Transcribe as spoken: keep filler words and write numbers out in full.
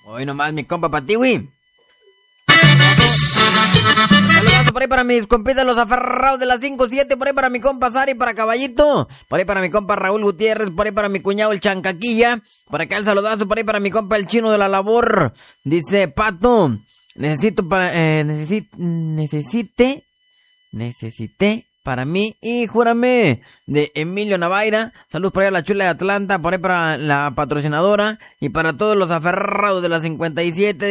Hoy nomás mi compa Patiwi. Saludazo por ahí para mis compitas los aferrados de las cinco siete, por ahí para mi compa Sari, para Caballito, por ahí para mi compa Raúl Gutiérrez, por ahí para mi cuñado el Chancaquilla, por acá el saludazo, por ahí para mi compa el Chino de la Labor. Dice Pato, necesito para, eh, necesite, necesite, necesité para mí y júrame, de Emilio Navaira. Saludos por ahí a la chula de Atlanta, por ahí para la patrocinadora y para todos los aferrados de las cincuenta y siete.